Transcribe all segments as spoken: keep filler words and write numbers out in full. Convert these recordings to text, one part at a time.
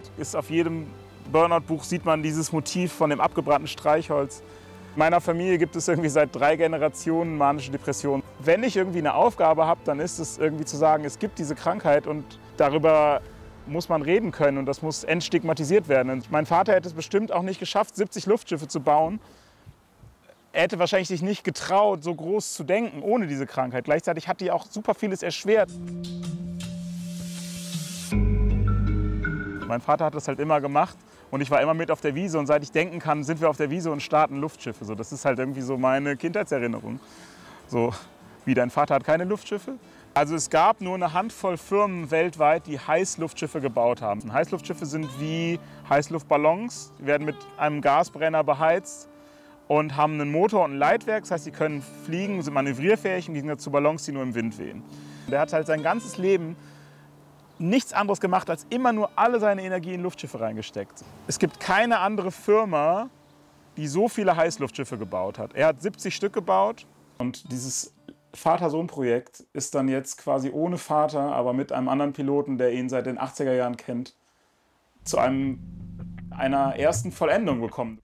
Ist auf jedem Burnout-Buch sieht man dieses Motiv von dem abgebrannten Streichholz. In meiner Familie gibt es irgendwie seit drei Generationen manische Depressionen. Wenn ich irgendwie eine Aufgabe habe, dann ist es irgendwie zu sagen, es gibt diese Krankheit und darüber muss man reden können und das muss entstigmatisiert werden. Und mein Vater hätte es bestimmt auch nicht geschafft, siebzig Luftschiffe zu bauen. Er hätte wahrscheinlich sich nicht getraut, so groß zu denken ohne diese Krankheit. Gleichzeitig hat die auch super vieles erschwert. Mein Vater hat das halt immer gemacht und ich war immer mit auf der Wiese und seit ich denken kann, sind wir auf der Wiese und starten Luftschiffe. So, das ist halt irgendwie so meine Kindheitserinnerung. So, wie dein Vater hat keine Luftschiffe? Also es gab nur eine Handvoll Firmen weltweit, die Heißluftschiffe gebaut haben. Heißluftschiffe sind wie Heißluftballons, die werden mit einem Gasbrenner beheizt und haben einen Motor und ein Leitwerk. Das heißt, sie können fliegen, sind manövrierfähig im Gegensatz zu Ballons, die nur im Wind wehen. Der hat halt sein ganzes Leben nichts anderes gemacht, als immer nur alle seine Energie in Luftschiffe reingesteckt. Es gibt keine andere Firma, die so viele Heißluftschiffe gebaut hat. Er hat siebzig Stück gebaut und dieses Vater-Sohn-Projekt ist dann jetzt quasi ohne Vater, aber mit einem anderen Piloten, der ihn seit den achtziger Jahren kennt, zu einem, einer ersten Vollendung gekommen.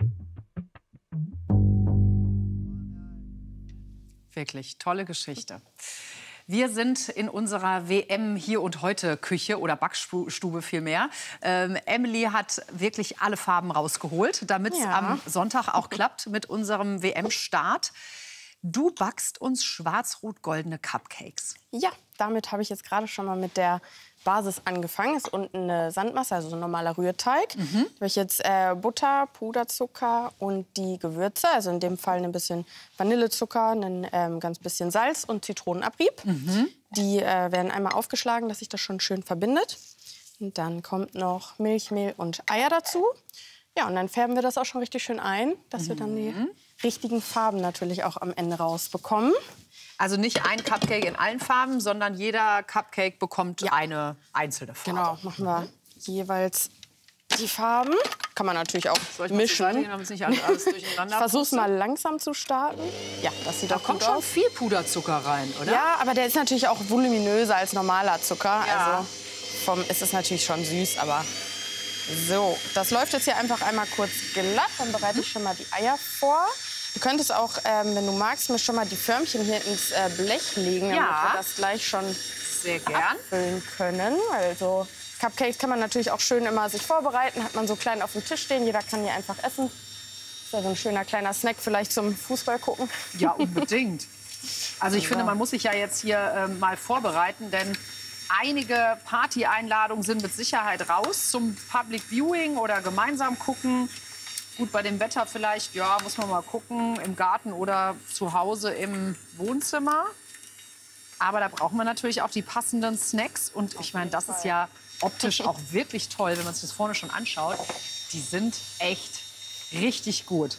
Wirklich tolle Geschichte. Wir sind in unserer W M Hier und Heute Küche oder Backstube vielmehr. Ähm, Emily hat wirklich alle Farben rausgeholt, damit es ja. am Sonntag auch klappt mit unserem W M-Start. Du backst uns schwarz-rot-goldene Cupcakes. Ja, damit habe ich jetzt gerade schon mal mit der Basis angefangen. Ist unten eine Sandmasse, also ein normaler Rührteig. Mhm. Da habe ich jetzt äh, Butter, Puderzucker und die Gewürze. Also in dem Fall ein bisschen Vanillezucker, ein ähm, ganz bisschen Salz und Zitronenabrieb. Mhm. Die äh, werden einmal aufgeschlagen, dass sich das schon schön verbindet. Und dann kommt noch Milch, Mehl und Eier dazu. Ja, und dann färben wir das auch schon richtig schön ein, dass mhm. wir dann die richtigen Farben natürlich auch am Ende rausbekommen. Also nicht ein Cupcake in allen Farben, sondern jeder Cupcake bekommt ja. eine einzelne Farbe. Genau, machen wir jeweils die Farben. Kann man natürlich auch Soll ich mischen. Mal gehen, nicht alles durcheinander ich versuche es mal langsam zu starten. Ja, das sieht da auch kommt gut schon aus. viel Puderzucker rein, oder? Ja, aber der ist natürlich auch voluminöser als normaler Zucker. Ja. Also vom ist es natürlich schon süß, aber so. Das läuft jetzt hier einfach einmal kurz glatt. Dann bereite ich schon mal die Eier vor. Du könntest auch, ähm, wenn du magst, mir schon mal die Förmchen hier ins äh, Blech legen, damit ja. wir das gleich schon Sehr gern. abfüllen können. Also Cupcakes kann man natürlich auch schön immer sich vorbereiten. Hat man so klein auf dem Tisch stehen, jeder kann die einfach essen. Ist ja so ein schöner kleiner Snack vielleicht zum Fußball gucken. Ja, unbedingt. Also ich ja. finde, man muss sich ja jetzt hier äh, mal vorbereiten, denn einige Party-Einladungen sind mit Sicherheit raus zum Public Viewing oder gemeinsam gucken. Gut, bei dem Wetter vielleicht, ja, muss man mal gucken, im Garten oder zu Hause im Wohnzimmer. Aber da braucht man natürlich auch die passenden Snacks. Und ich meine, das ist ja optisch auch wirklich toll, wenn man sich das vorne schon anschaut. Die sind echt richtig gut.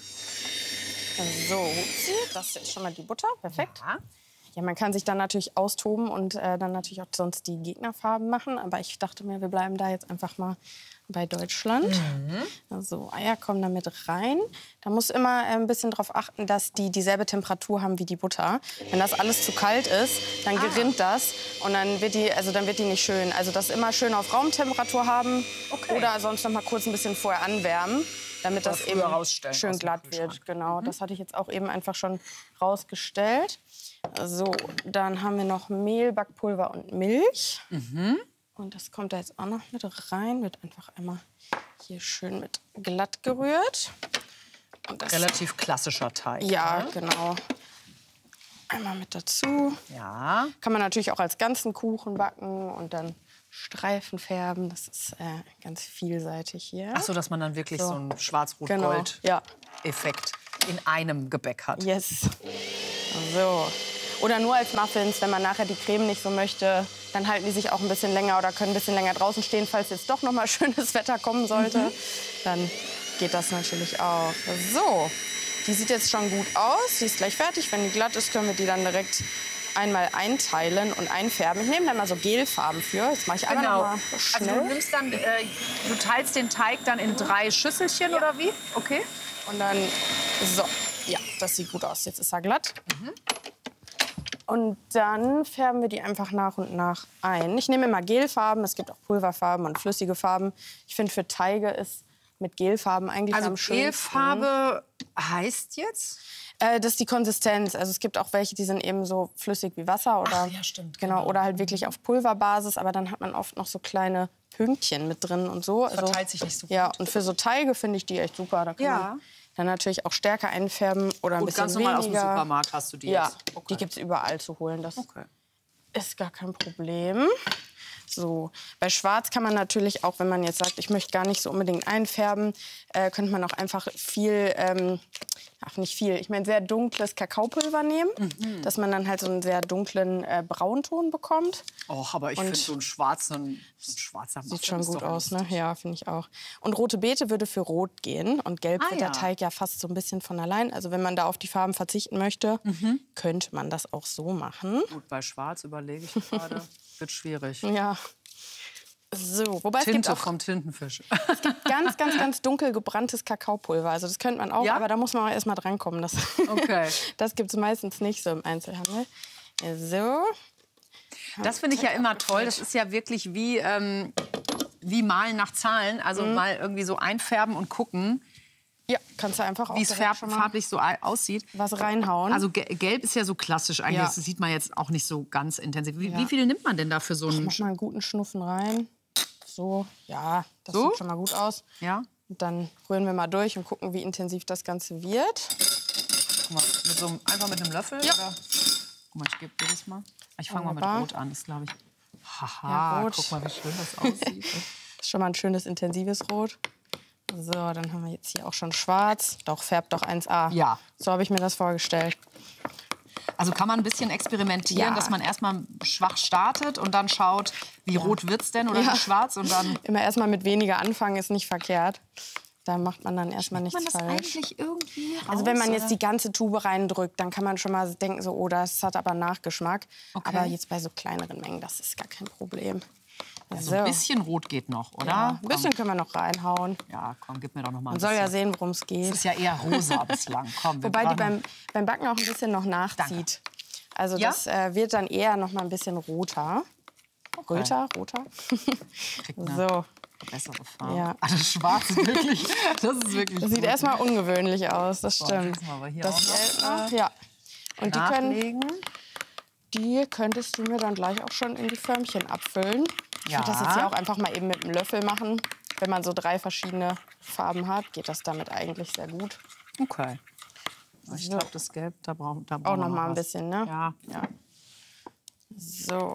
So, das ist jetzt schon mal die Butter, perfekt. Ja. Ja, man kann sich dann natürlich austoben und äh, dann natürlich auch sonst die Gegnerfarben machen. Aber ich dachte mir, wir bleiben da jetzt einfach mal bei Deutschland. Mhm. Also Eier kommen damit rein. Da muss immer äh, ein bisschen darauf achten, dass die dieselbe Temperatur haben wie die Butter. Wenn das alles zu kalt ist, dann ah. gerinnt das und dann wird die, also dann wird die nicht schön. Also das immer schön auf Raumtemperatur haben okay. oder sonst noch mal kurz ein bisschen vorher anwärmen, damit das eben schön glatt wird. Genau, mhm. das hatte ich jetzt auch eben einfach schon rausgestellt. So, dann haben wir noch Mehl, Backpulver und Milch. Mhm. Und das kommt da jetzt auch noch mit rein. Wird einfach einmal hier schön mit glatt gerührt. Und das relativ klassischer Teig. Ja, ne? genau. Einmal mit dazu. Ja. Kann man natürlich auch als ganzen Kuchen backen und dann Streifen färben. Das ist äh, ganz vielseitig hier. Ach so, dass man dann wirklich so, so einen genau. Schwarz-Rot-Gold-Effekt ja. in einem Gebäck hat. Yes. So. Oder nur als Muffins, wenn man nachher die Creme nicht so möchte, dann halten die sich auch ein bisschen länger oder können ein bisschen länger draußen stehen, falls jetzt doch noch mal schönes Wetter kommen sollte. Mhm. Dann geht das natürlich auch. So, die sieht jetzt schon gut aus. Die ist gleich fertig. Wenn die glatt ist, können wir die dann direkt einmal einteilen und einfärben. Ich nehme da mal so Gelfarben für. Jetzt mache ich einmal genau. noch mal schnell. Also du nimmst dann, äh, du teilst den Teig dann in drei Schüsselchen ja. oder wie? Okay. Und dann so, ja, das sieht gut aus. Jetzt ist er glatt. Mhm. Und dann färben wir die einfach nach und nach ein. Ich nehme immer Gelfarben, es gibt auch Pulverfarben und flüssige Farben. Ich finde, für Teige ist mit Gelfarben eigentlich Also am schönsten. Gelfarbe heißt jetzt? Äh, das ist die Konsistenz. Also es gibt auch welche, die sind eben so flüssig wie Wasser oder, Ach, ja, stimmt, genau, genau. oder halt wirklich auf Pulverbasis. Aber dann hat man oft noch so kleine Pünktchen mit drin und so. Also, Verteilt sich nicht so gut. Ja, und für so Teige finde ich die echt super. Da kann Ja. man dann natürlich auch stärker einfärben oder ein Und bisschen ganz normal aus dem weniger. Supermarkt hast du die Ja, jetzt? Okay. die gibt es überall zu holen. Das Okay. ist gar kein Problem. So, bei Schwarz kann man natürlich auch, wenn man jetzt sagt, ich möchte gar nicht so unbedingt einfärben, äh, könnte man auch einfach viel, ähm, ach nicht viel, ich meine sehr dunkles Kakaopulver nehmen, Mhm. dass man dann halt so einen sehr dunklen äh, Braunton bekommt. Och, aber ich Und- finde so ein schwarzen, so ein schwarzer Sieht schon gut aus, ne? Ja, finde ich auch. Und rote Beete würde für rot gehen und gelb Ah, wird ja. der Teig ja fast so ein bisschen von allein. Also wenn man da auf die Farben verzichten möchte, Mhm. könnte man das auch so machen. Gut, bei schwarz überlege ich gerade. Wird schwierig. Ja. So, wobei es gibt Tinte auch vom Tintenfisch. ganz, ganz, ganz dunkel gebranntes Kakaopulver. Also das könnte man auch, Ja? aber da muss man auch erst mal drankommen. Das, Okay. das gibt es meistens nicht so im Einzelhandel. So. Das finde ich ja immer toll. Das ist ja wirklich wie, ähm, wie Malen nach Zahlen. Also Mhm. mal irgendwie so einfärben und gucken, Ja, kannst du einfach auch wie es direkt färb schon mal farblich so ei- aussieht. was reinhauen. Also ge- gelb ist ja so klassisch eigentlich. Ja. Das sieht man jetzt auch nicht so ganz intensiv. Wie, Ja. wie viele nimmt man denn da für so einen... Mach mal einen guten Schnuffen rein. So, ja, das So? sieht schon mal gut aus. Ja? Und dann rühren wir mal durch und gucken, wie intensiv das Ganze wird. Guck mal, mit so einem, einfach mit einem Löffel? Ja. Oder? Guck mal, ich gebe dir das mal. Ich fange mal mit Wunderbar. Rot an. Das glaube ich... Haha, Ja, rot. guck mal, wie schön das aussieht. Ist schon mal ein schönes, intensives Rot. So, dann haben wir jetzt hier auch schon schwarz. Doch, färbt doch eins A. Ja. So habe ich mir das vorgestellt. Also kann man ein bisschen experimentieren, Ja. dass man erstmal schwach startet und dann schaut, wie rot wird's denn oder Ja. wie schwarz und dann... Immer erstmal mit weniger anfangen ist nicht verkehrt. Da macht man dann erstmal nichts man das falsch. eigentlich irgendwie raus, Also wenn man jetzt oder? die ganze Tube reindrückt, dann kann man schon mal denken, so, oh, das hat aber Nachgeschmack. Okay. Aber jetzt bei so kleineren Mengen, das ist gar kein Problem. So ein bisschen rot geht noch, oder? Ja, ein bisschen können wir noch reinhauen. Komm. Ja, komm, gib mir doch noch mal ein Man soll ja bisschen. sehen, worum es Es geht. ist ja eher rosa bislang. Komm, wir Wobei die brauchen- beim, beim Backen auch ein bisschen noch nachzieht. Also Ja? das äh, wird dann eher noch mal ein bisschen roter. Röter, roter. Kriegt eine So, bessere Farbe. Ja. Ah, das Schwarz ist wirklich... Das ist wirklich das sieht gut. erstmal ungewöhnlich aus, das So, stimmt. jetzt machen wir hier Das auch Gelb noch, noch, ja. Und die, können, nachlegen. die könntest du mir dann gleich auch schon in die Förmchen abfüllen. Ich würde das Ja. jetzt ja auch einfach mal eben mit einem Löffel machen. Wenn man so drei verschiedene Farben hat, geht das damit eigentlich sehr gut. Okay. Ich So. glaube, das Gelb, da brauchen da Auch brauchen wir noch mal ein was. bisschen, ne? Ja. Ja. So.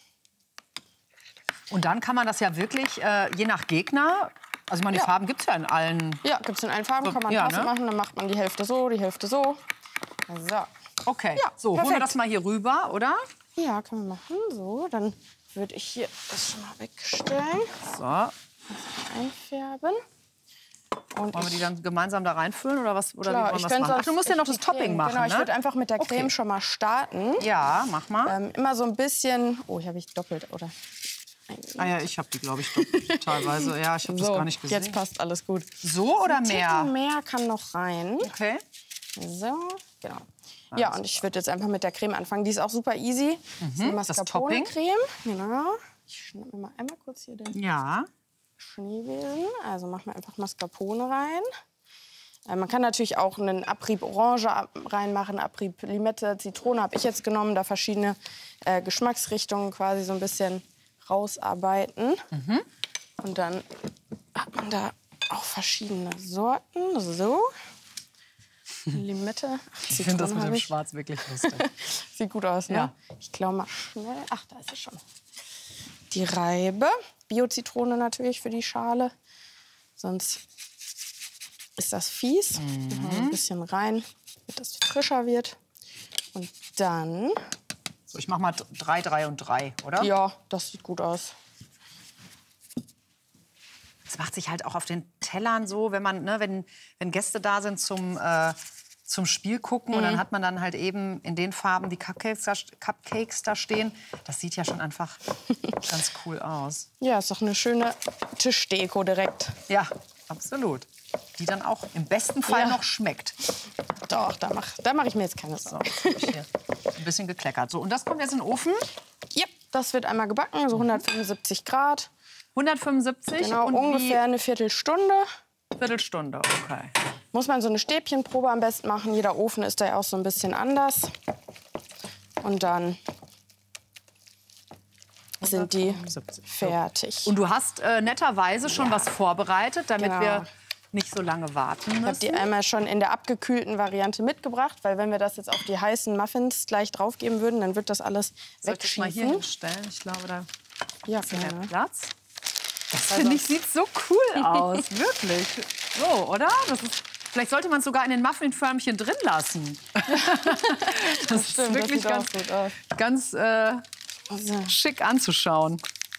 Und dann kann man das ja wirklich, äh, je nach Gegner, also ich meine, die Ja. Farben gibt es ja in allen. Ja, gibt es in allen Farben, So, kann man ja, Tasse ne? machen. Dann macht man die Hälfte so, die Hälfte so. So. Okay, Ja, so, holen wir perfekt. das mal hier rüber, oder? Ja, können wir machen. So, dann würde ich hier das schon mal wegstellen. So, wollen Einfärben. Und wir die dann gemeinsam da reinfüllen oder was? Oder klar, wie wollen ich wir das könnte machen? Ach, sonst du musst ja noch die das Topping Creme- machen, Genau, ich ne? würde einfach mit der Creme Okay. schon mal starten. Ja, mach mal. Ähm, immer so ein bisschen. Oh, hier habe ich doppelt, oder? Ah ja, ich habe die, glaube ich, doppelt teilweise. Ja, ich habe das So, gar nicht gesehen. jetzt passt alles gut. So oder Ein mehr? Ticken mehr kann noch rein. Okay. So, genau. Ja, und ich würde jetzt einfach mit der Creme anfangen. Die ist auch super easy. Das ist eine Mhm, das Mascarpone-Creme. Genau. Ich schnappe mir mal einmal kurz hier den Ja. Schneebesen. Also machen wir einfach Mascarpone rein. Äh, man kann natürlich auch einen Abrieb Orange ab- reinmachen, Abrieb Limette, Zitrone habe ich jetzt genommen. Da verschiedene äh, Geschmacksrichtungen quasi so ein bisschen rausarbeiten. Mhm. Und dann hat man da auch verschiedene Sorten. So. Limette. Ach, Ich finde das Zitrone mit hab dem ich. Schwarz wirklich lustig. Sieht gut aus, ne? Ja. Ich glaube mal schnell. Ach, da ist sie schon. Die Reibe. Bio-Zitrone natürlich für die Schale. Sonst ist das fies. Mhm. Machen wir ein bisschen rein, damit das frischer wird. Und dann, So, ich mache mal drei, drei und drei, oder? ja, das sieht gut aus. Es macht sich halt auch auf den Tellern so, wenn man, ne, wenn, wenn Gäste da sind zum, äh, zum Spiel gucken und dann hat man dann halt eben in den Farben die Cupcakes da, Cupcakes da stehen. Das sieht ja schon einfach ganz cool aus. Ja, ist doch eine schöne Tischdeko direkt. Ja, absolut. Die dann auch im besten Fall Ja. noch schmeckt. Doch, da mache da mach ich mir jetzt keine So, Sorgen. jetzt hab ich hier ein bisschen gekleckert. So, und das kommt jetzt in den Ofen? Ja, das wird einmal gebacken, so hundertfünfundsiebzig Grad. hundertfünfundsiebzig? Genau, und ungefähr eine Viertelstunde. Viertelstunde, okay. Muss man so eine Stäbchenprobe am besten machen. Jeder Ofen ist da ja auch so ein bisschen anders. Und dann sind die fertig. Und du hast äh, netterweise schon Ja. was vorbereitet, damit Genau. wir nicht so lange warten müssen. Ich habe die einmal schon in der abgekühlten Variante mitgebracht, weil wenn wir das jetzt auf die heißen Muffins gleich draufgeben würden, dann wird das alles Soll ich das mal hier wegschießen. hinstellen? Ich glaube, da Ja, ist mehr gerne. Platz. Das finde ich, sieht so cool aus, wirklich. So, oder? Das ist, vielleicht sollte man es sogar in den Muffinförmchen drin lassen. Das, Stimmt, ist wirklich das ganz, sieht auch gut aus. ganz äh, So, schick anzuschauen.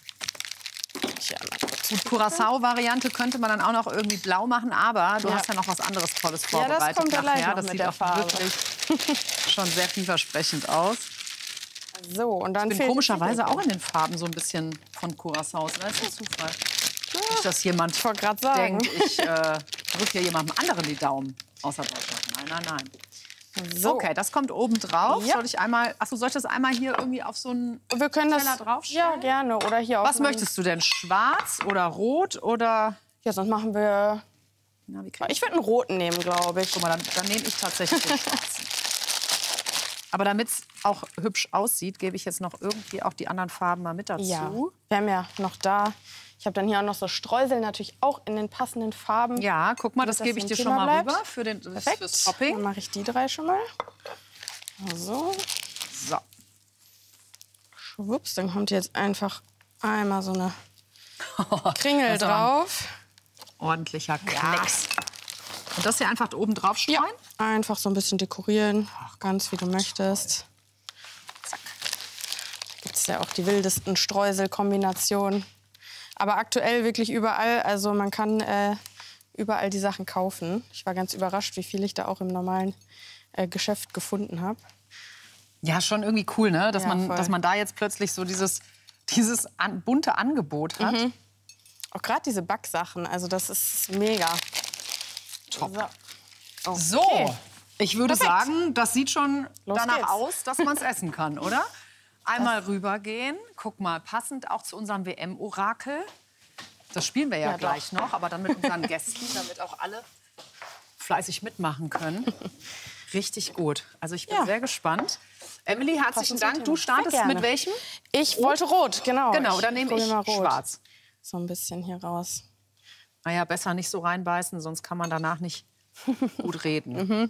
ich einmal kurz. Gut, Curacao-Variante könnte man dann auch noch irgendwie blau machen, aber du Ja. hast ja noch was anderes Tolles Ja, vorbereitet. das kommt ja gleich nachher. noch Das mit sieht der auch Farbe. wirklich schon sehr vielversprechend aus. So, und dann Ich bin fehlt komischerweise die auch in den Farben so ein bisschen von Curacao. Das ist ein Zufall. Nicht, dass jemand Ich wollte gerade sagen. denkt, ich äh, drücke hier jemandem anderen die Daumen. Außer Deutschland. Nein, nein, nein. So. Okay, das kommt oben drauf. Ja. Soll ich einmal, achso, soll ich das einmal hier irgendwie auf so einen Wir können das Teller draufstellen? ja gerne oder hier auf Was meinen- möchtest du denn? Schwarz oder rot oder? Ja, sonst machen wir. Na, wie krieg Ich würde einen roten nehmen, glaube ich. Guck mal, dann, dann nehme ich tatsächlich den schwarzen. Aber damit es auch hübsch aussieht, gebe ich jetzt noch irgendwie auch die anderen Farben mal mit dazu. Ja, wir haben ja noch da. Ich habe dann hier auch noch so Streusel, natürlich auch in den passenden Farben. Ja, guck mal, das Damit gebe ich ein dir Thema schon mal bleibt. rüber für den, das Perfekt. fürs Dann Topping. mache ich die drei schon mal. So, So. schwupps, dann kommt jetzt einfach einmal so eine Kringel Das ist aber drauf. Ordentlicher Klecks. Und das hier einfach oben drauf streuen? Ja, einfach so ein bisschen dekorieren, ganz wie du möchtest. Zack. Da gibt es ja auch die wildesten Streuselkombinationen. Aber aktuell wirklich überall, also man kann äh, überall die Sachen kaufen. Ich war ganz überrascht, wie viel ich da auch im normalen äh, Geschäft gefunden habe. Ja, schon irgendwie cool, ne? Dass, Ja, man, voll. dass man da jetzt plötzlich so dieses, dieses an, bunte Angebot hat. Mhm. Auch gerade diese Backsachen, also das ist mega. Top. So. So, Okay. ich würde Perfekt. sagen, das sieht schon Los danach geht's. aus, dass man es essen kann, oder? Einmal rübergehen. Guck mal, passend auch zu unserem W M-Orakel. Das spielen wir ja, Ja, gleich noch, aber dann mit unseren Gästen, damit auch alle fleißig mitmachen können. Richtig gut. Also ich bin Ja. sehr gespannt. Emily, herzlichen Passend zum Dank. Thema. Du startest Sehr gerne. mit welchem? Ich wollte rot, genau. Genau, dann nehme probier ich mal rot. schwarz. So ein bisschen hier raus. Naja, besser nicht so reinbeißen, sonst kann man danach nicht gut reden.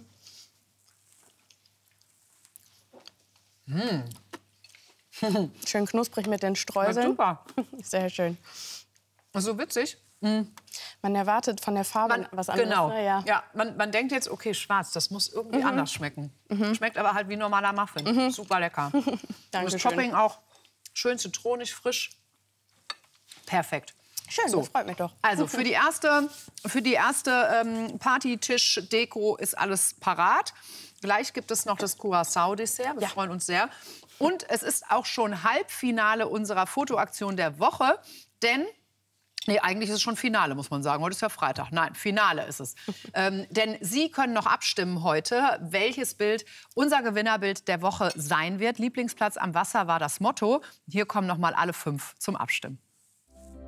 Schön knusprig mit den Ja, Streuseln. super. Sehr schön. So witzig. Man erwartet von der Farbe Man, was anderes. genau. Ne? Ja. Ja, man, man denkt jetzt, okay, schwarz, das muss irgendwie anders schmecken. Schmeckt aber halt wie normaler Muffin. Super lecker. Und das Dankeschön. Topping auch schön zitronig, frisch. Perfekt. Schön, So. das freut mich doch. Also für die erste, für die erste ähm, Partytisch-Deko ist alles parat. Gleich gibt es noch das Curacao-Dessert. Wir Ja. freuen uns sehr. Und es ist auch schon Halbfinale unserer Fotoaktion der Woche. Denn, nee, eigentlich ist es schon Finale, muss man sagen. Heute ist ja Freitag. Nein, Finale ist es. ähm, denn Sie können noch abstimmen heute, welches Bild unser Gewinnerbild der Woche sein wird. Lieblingsplatz am Wasser war das Motto. Hier kommen noch mal alle fünf zum Abstimmen.